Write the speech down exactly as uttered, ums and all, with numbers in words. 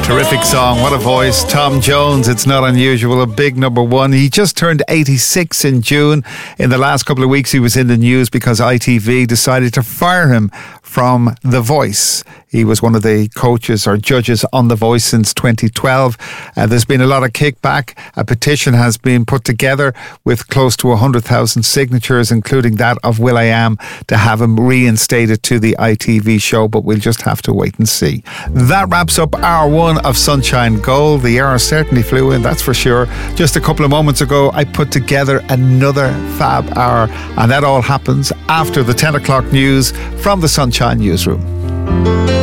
Terrific song, what a voice. Tom Jones, It's Not Unusual, a big number one. He just turned eighty-six in June. In the last couple of weeks he was in the news because I T V decided to fire him from The Voice. He was one of the coaches or judges on The Voice since twenty twelve. Uh, there's been a lot of kickback. A petition has been put together with close to one hundred thousand signatures, including that of will.i.am, to have him reinstated to the I T V show, but we'll just have to wait and see. That wraps up hour one of Sunshine Gold. The hour certainly flew in, that's for sure. Just a couple of moments ago, I put together another fab hour, and that all happens after the ten o'clock news from the Sunshine Newsroom.